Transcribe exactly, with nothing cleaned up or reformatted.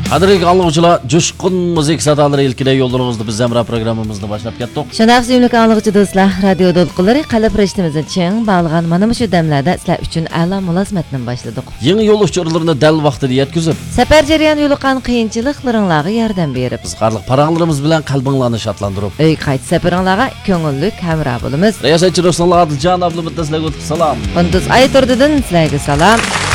Qadrli anlıqçılar, coşqun müzik sadaları ilkide yollarımızda biz Zemra programımızda başlap ketdik. Şunaq suyumlik anlıqçı dostlar, radio dolqulları qalib rishtimizin çiң bağlagan mana şu demlarda sizlar üçün a'lo mulozmatni başladık. Yeni yol uçurlarını dal vaqtida yetkizib, safar jarayoni yo'liqqan qiyinchiliklarga yordam berib, qizqarliq paranglarimiz bilan qalbinglarni shodlantirib, uy qayt safaringlarga ko'ngilli hamroh bo'lamiz. Riyosatchi Ruslanlar Adiljon abla muttasilga o'tib salom. Qunduz Ayturdidan sizlarga salom.